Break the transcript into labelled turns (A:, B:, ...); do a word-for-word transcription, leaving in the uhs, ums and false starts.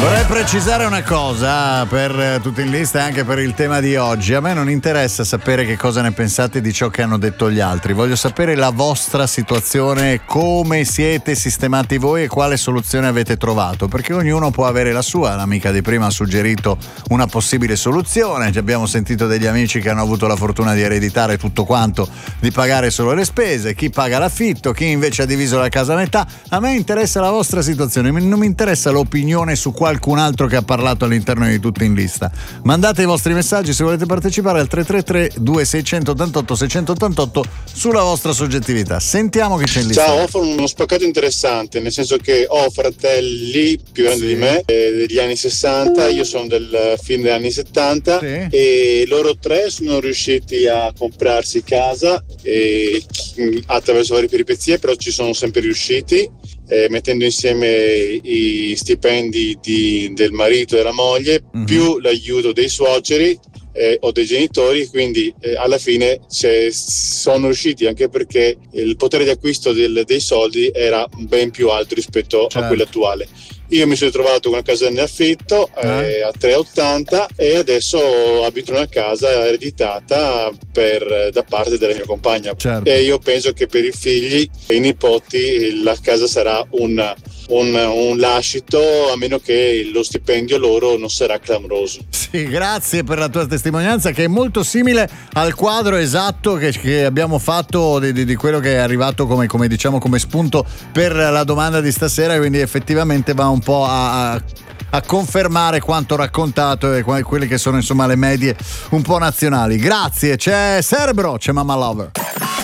A: Vorrei precisare una cosa per tutti in lista e anche per il tema di oggi. A me non interessa sapere che cosa ne pensate di ciò che hanno detto gli altri. Voglio sapere la vostra situazione, come siete sistemati voi e quale soluzione avete trovato, perché ognuno può avere la sua. L'amica di prima ha suggerito una possibile soluzione. Abbiamo sentito degli amici che hanno avuto la fortuna di ereditare tutto quanto, di pagare solo le spese, chi paga l'affitto, chi invece ha diviso la casa a metà. A me interessa la vostra situazione, non mi interessa l'opinione su qualcun altro che ha parlato all'interno di tutti in lista. Mandate i vostri messaggi se volete partecipare al tre tre tre due sei otto otto sei otto otto sulla vostra soggettività. Sentiamo che c'è in lista.
B: Ciao, ho uno spaccato interessante, nel senso che ho fratelli più grandi sì. di me, eh, degli anni sessanta, io sono del fine degli anni settanta sì. e loro tre sono riusciti a comprarsi casa e, attraverso varie peripezie, però ci sono sempre riusciti. Eh, mettendo insieme i stipendi di, del marito e della moglie mm-hmm. più l'aiuto dei suoceri eh, o dei genitori, quindi eh, alla fine sono riusciti, anche perché il potere di acquisto del, dei soldi era ben più alto rispetto certo. a quello attuale. Io mi sono trovato con una casa in affitto eh, a tre virgola ottanta e adesso abito in una casa ereditata per, da parte della mia compagna. Certo. E io penso che per i figli e i nipoti la casa sarà un, un, un lascito, a meno che lo stipendio loro non sarà clamoroso.
A: Sì, grazie per la tua testimonianza, che è molto simile al quadro esatto che, che abbiamo fatto di, di, di quello che è arrivato come, come diciamo come spunto per la domanda di stasera, quindi effettivamente va un po' a, a, a confermare quanto raccontato e quelle che sono insomma le medie un po' nazionali. Grazie, c'è Cerebro, c'è Mama Lover.